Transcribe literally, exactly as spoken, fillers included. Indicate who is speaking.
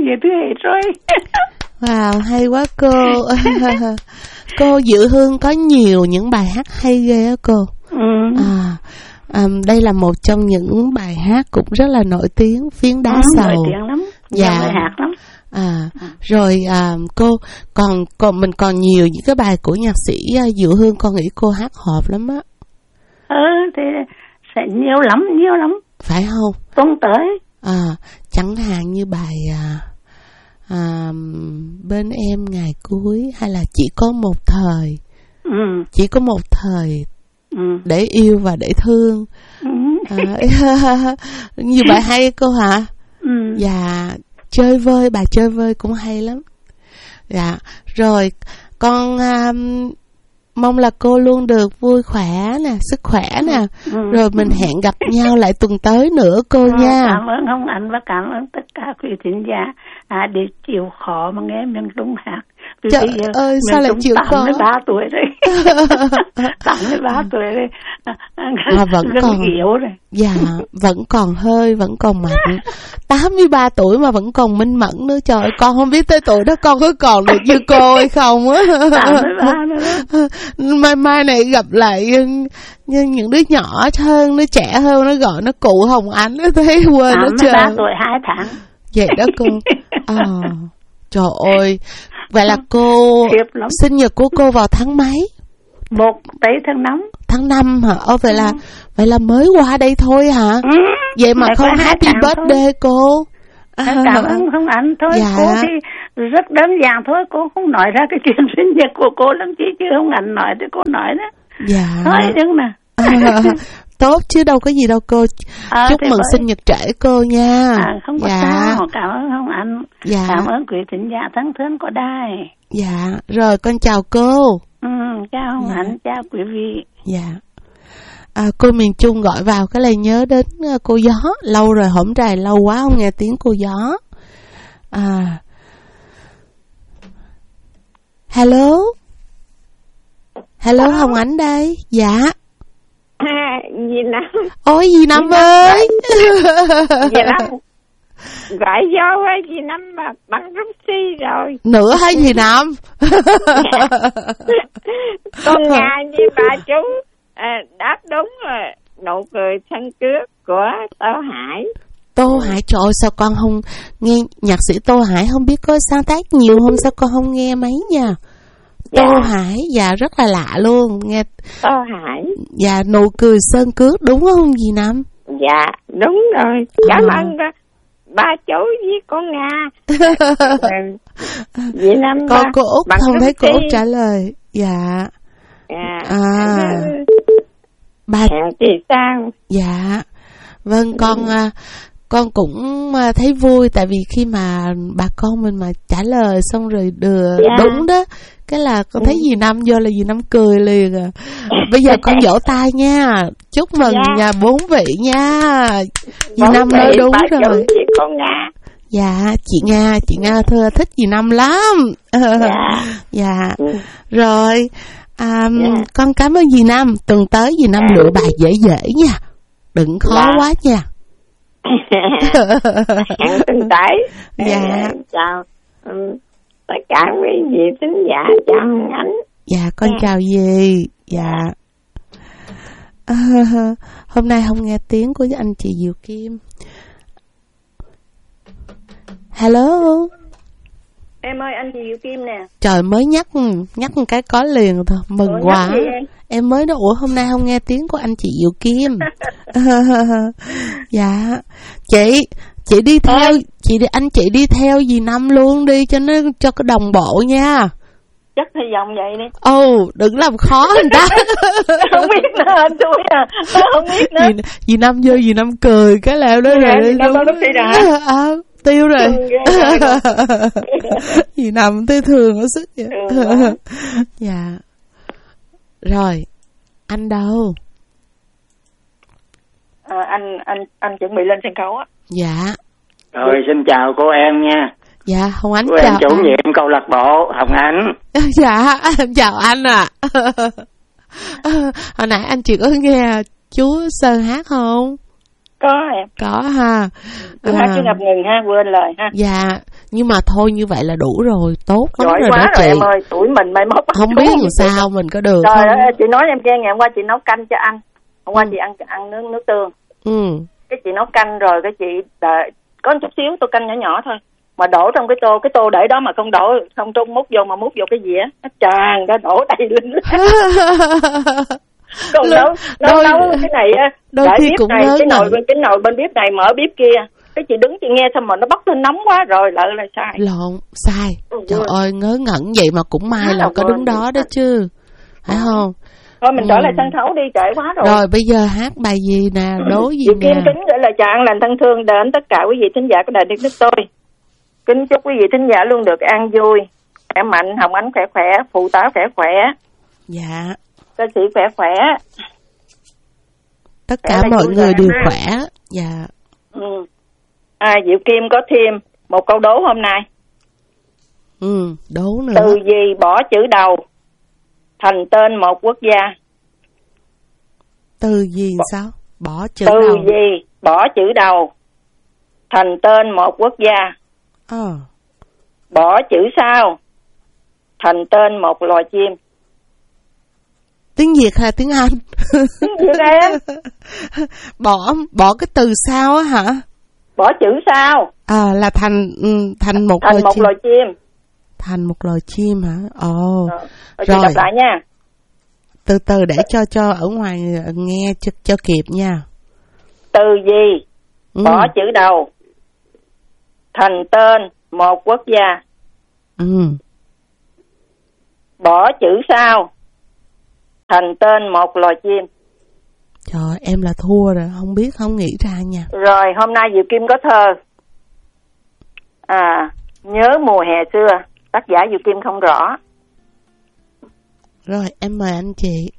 Speaker 1: vậy thứ hết rồi.
Speaker 2: Wow, hay quá cô. Cô Diệu Hương có nhiều những bài hát hay ghê á cô.
Speaker 1: Ừ.
Speaker 2: À, à, đây là một trong những bài hát cũng rất là nổi tiếng, Phiến Đá
Speaker 1: ừ,
Speaker 2: Sầu.
Speaker 1: Nổi tiếng lắm.
Speaker 2: Dạ.
Speaker 1: Bài hát lắm.
Speaker 2: À, rồi à, cô còn còn mình còn nhiều những cái bài của nhạc sĩ uh, Diệu Hương, con nghĩ cô hát hợp lắm á.
Speaker 1: Ừ, thì sẽ nhiều lắm, nhiều lắm.
Speaker 2: Phải không?
Speaker 1: Tuần tới.
Speaker 2: À, chẳng hạn như bài à, à, Bên Em Ngày Cuối, hay là Chỉ Có Một Thời.
Speaker 1: Ừ.
Speaker 2: Chỉ Có Một Thời.
Speaker 1: Ừ.
Speaker 2: Để Yêu và Để Thương.
Speaker 1: Ừ.
Speaker 2: À, nhiều bài hay cô hả?
Speaker 1: Ừ.
Speaker 2: Dạ, Chơi Vơi, bài Chơi Vơi cũng hay lắm. Dạ, rồi con um, mong là cô luôn được vui khỏe nè, sức khỏe nè. Ừ. Rồi mình hẹn gặp nhau lại tuần tới nữa cô ừ, nha.
Speaker 1: Cảm ơn ông Anh và cảm ơn tất cả quý thính giả à, để chịu khó mà nghe miền Trung hát.
Speaker 2: Trời ơi, sao lại chịu khó?
Speaker 1: tám mươi ba tuổi rồi. tám mươi ba tuổi rồi.
Speaker 2: À, vẫn
Speaker 1: gần
Speaker 2: còn
Speaker 1: yếu rồi.
Speaker 2: Dạ, vẫn còn hơi, vẫn còn mạnh. tám mươi ba tuổi mà vẫn còn minh mẫn nữa. Trời ơi, con không biết tới tuổi đó con có còn được như cô hay không á.
Speaker 1: tám mươi ba nữa.
Speaker 2: Mai mai này gặp lại như những đứa nhỏ hơn, nó trẻ hơn, nó gọi nó cụ Hồng Ánh, nó thấy quên nó trời.
Speaker 1: tám mươi ba tuổi hai tháng.
Speaker 2: Vậy đó cô. À, trời ơi. Vậy là cô sinh nhật của cô vào tháng mấy?
Speaker 1: Một tây tháng năm.
Speaker 2: Tháng năm hả? Ô, vậy là ừ. vậy là mới qua đây thôi hả? Ừ. Vậy mà không happy birthday thôi. Cô.
Speaker 1: À, cảm ơn không anh thôi. Dạ. Cô thì rất đơn giản thôi, cô không nói ra cái chuyện sinh nhật của cô lắm chứ chứ không anh nói thì cô nói đó.
Speaker 2: Dạ.
Speaker 1: Thôi nhưng mà.
Speaker 2: À, tốt chứ đâu có gì đâu cô. À, chúc mừng sinh nhật trễ cô nha.
Speaker 1: À, không có dạ. sao. Cảm ơn không anh.
Speaker 2: Dạ.
Speaker 1: Cảm ơn quý thính giả thân thương của đài.
Speaker 2: Dạ. Rồi con chào cô.
Speaker 1: Ừ, chào ông dạ. Anh, chào quý vị.
Speaker 2: Dạ. À, cô miền Trung gọi vào cái này nhớ đến cô Gió. Lâu rồi hổm trài, lâu quá không nghe tiếng cô Gió. À. Hello. Hello, Hồng Ánh đây. Dạ.
Speaker 3: À, dì Năm.
Speaker 2: Ôi dì Năm ơi.
Speaker 3: Dì Năm gọi vô á, dì Năm mà bắn rút xi rồi.
Speaker 2: Nữa hả dì Năm?
Speaker 3: Con nhà như bà chú à, đáp đúng rồi. Nụ cười thân cướp của Tô Hải.
Speaker 2: Tô Hải, trời ơi, sao con không nghe nhạc sĩ Tô Hải, không biết có sáng tác nhiều không, sao con không nghe mấy nha. Tô dạ. Hải, dạ rất là lạ luôn nghe.
Speaker 3: Tô Hải.
Speaker 2: Dạ, nụ cười sơn cước đúng không dì Năm?
Speaker 3: Dạ đúng rồi. Cảm à. ơn ba chú với con Nga. Dì Năm
Speaker 2: con cô Út không thấy cô Út trả lời. Dạ.
Speaker 3: Dạ.
Speaker 2: À. Ba
Speaker 3: thì sao?
Speaker 2: Dạ. Vâng, con ừ. con cũng thấy vui, tại vì khi mà bà con mình mà trả lời xong rồi đưa dạ. đúng đó, cái là con thấy dì Năm vô là dì Năm cười liền à. Bây giờ con vỗ tay nha, chúc mừng dạ. nhà bốn vị nha. Dì
Speaker 3: bốn
Speaker 2: Năm
Speaker 3: vị,
Speaker 2: nói đúng rồi.
Speaker 3: Chị con Nga.
Speaker 2: Dạ, chị Nga, chị Nga thưa thích dì Năm lắm. Dạ. Dạ. Ừ. Rồi, à, dạ. con cảm ơn dì Năm. Tuần tới dì Năm dạ. lựa bài dễ dễ nha, đừng khó dạ. quá nha.
Speaker 3: Hẹn tuần tới.
Speaker 2: Dạ.
Speaker 3: Chào um, tất cả quý vị thính giả, chào Hồng Ánh.
Speaker 2: Dạ, con dạ. chào dì. Dạ. À, hôm nay không nghe tiếng của anh chị Diệu Kim. Hello.
Speaker 4: Em ơi, anh chị Diệu Kim nè.
Speaker 2: Trời, mới nhắc nhắc một cái có liền thôi, mừng ủa, quá. Em? em mới nói ủa hôm nay không nghe tiếng của anh chị Diệu Kim. Dạ. Chị, chị đi theo, ơi? chị đi anh chị đi theo dì Năm luôn đi cho nó cho cái đồng bộ nha.
Speaker 4: Chắc thì dòng vậy đi.
Speaker 2: Ồ, oh, đừng làm khó người ta.
Speaker 4: Không biết nữa anh tôi à. Không biết nữa.
Speaker 2: Dì, dì Năm vô dì Năm cười cái leo đó rồi.
Speaker 4: Dì Năm đâu đi đã.
Speaker 2: À, tiêu rồi. Dì Năm thấy thường nó sức vậy. Ừ, dạ. Rồi, anh đâu?
Speaker 4: À, anh anh anh chuẩn bị lên sân khấu á.
Speaker 2: Dạ.
Speaker 5: Rồi, xin chào cô em nha.
Speaker 2: Dạ, Hồng Ánh
Speaker 5: cô
Speaker 2: chào
Speaker 5: em chủ anh. nhiệm câu lạc bộ Hồng Ánh.
Speaker 2: Dạ, chào anh ạ. À. Hồi nãy anh chị có nghe chú Sơn hát không?
Speaker 4: Có em.
Speaker 2: Có ha.
Speaker 4: Chú à. hát chú ngập ngừng ha, quên lời ha.
Speaker 2: Dạ, Nhưng mà thôi như vậy là đủ rồi, tốt lắm
Speaker 4: Giỏi
Speaker 2: rồi
Speaker 4: quá
Speaker 2: đó
Speaker 4: rồi
Speaker 2: chị.
Speaker 4: em ơi, tuổi mình mai mốt
Speaker 2: Không biết làm sao mình có được
Speaker 4: Trời
Speaker 2: không?
Speaker 4: ơi, chị nói em nghe, ngày hôm qua chị nấu canh cho ăn. Hôm qua
Speaker 2: Ừ.
Speaker 4: chị ăn ăn nước nước tương.
Speaker 2: Ừ.
Speaker 4: Cái chị nấu canh rồi cái chị đợi, có một chút xíu tô canh nhỏ nhỏ thôi. Mà đổ trong cái tô, cái tô để đó mà không đổ, không trung múc vô mà múc vô cái dĩa, nó tràn ra đổ đầy lên. Còn
Speaker 2: L-
Speaker 4: nấu nấu
Speaker 2: đôi-
Speaker 4: nấu cái này á,
Speaker 2: đôi
Speaker 4: để
Speaker 2: khi
Speaker 4: bếp
Speaker 2: cũng
Speaker 4: này,
Speaker 2: ngớ
Speaker 4: cái nồi
Speaker 2: ngẩn.
Speaker 4: bên cái nồi bên bếp này mở bếp kia. Cái chị đứng chị nghe xong mà nó bốc lên nóng quá rồi lại là sai.
Speaker 2: Lộn, sai.
Speaker 4: Ừ,
Speaker 2: Trời
Speaker 4: ừ.
Speaker 2: ơi, ngớ ngẩn vậy mà cũng may
Speaker 4: Đó
Speaker 2: là
Speaker 4: là
Speaker 2: có
Speaker 4: quên
Speaker 2: đứng đó
Speaker 4: vậy.
Speaker 2: đó chứ. Phải không?
Speaker 4: Thôi mình
Speaker 2: Ừ.
Speaker 4: trở lại sân khấu đi, trễ quá rồi.
Speaker 2: Rồi bây giờ hát bài gì nè, đố gì
Speaker 4: Chị
Speaker 2: nè.
Speaker 4: Kim kính gửi lời chào an lành thân thương đến tất cả quý vị thính giả của đài Điện Đức tôi. Kính chúc quý vị thính giả luôn được an vui, khỏe mạnh, Hồng Ánh khỏe khỏe, phụ tá khỏe khỏe,
Speaker 2: Dạ.
Speaker 4: ca sĩ khỏe khỏe.
Speaker 2: Tất
Speaker 4: Khỏe
Speaker 2: cả
Speaker 4: là
Speaker 2: mọi
Speaker 4: vui
Speaker 2: người
Speaker 4: vẻ
Speaker 2: đều
Speaker 4: ha.
Speaker 2: khỏe. Dạ.
Speaker 4: Ừ. À, Diệu Kim có thêm một câu đố hôm nay.
Speaker 2: Ừ, đố nữa.
Speaker 4: Từ gì bỏ chữ đầu thành tên một quốc gia?
Speaker 2: Từ gì sao? Bỏ chữ
Speaker 4: Từ
Speaker 2: đầu.
Speaker 4: gì bỏ chữ đầu thành tên một quốc gia?
Speaker 2: Ờ.
Speaker 4: Bỏ chữ sau thành tên một loài chim.
Speaker 2: Tiếng Việt hay là tiếng Anh?
Speaker 4: Tiếng Việt em.
Speaker 2: bỏ bỏ cái từ sau á hả?
Speaker 4: Bỏ chữ sau
Speaker 2: À là thành ừ, thành một
Speaker 4: thành
Speaker 2: loài
Speaker 4: một
Speaker 2: chim.
Speaker 4: loài chim.
Speaker 2: Thành một loài chim hả? Ồ.
Speaker 4: Ờ, rồi chị
Speaker 2: Rồi.
Speaker 4: đọc lại nha.
Speaker 2: Từ từ để cho cho ở ngoài nghe cho, cho kịp nha.
Speaker 4: Từ gì
Speaker 2: Ừ.
Speaker 4: bỏ chữ đầu thành tên một quốc gia?
Speaker 2: Ừ.
Speaker 4: Bỏ chữ sau thành tên một loài chim.
Speaker 2: Trời, em là thua rồi, không biết, không nghĩ ra nha.
Speaker 4: Rồi hôm nay Diệu Kim có thơ. À, nhớ mùa hè xưa, tác giả Diệu Kim không rõ.
Speaker 2: Rồi, em mời anh chị.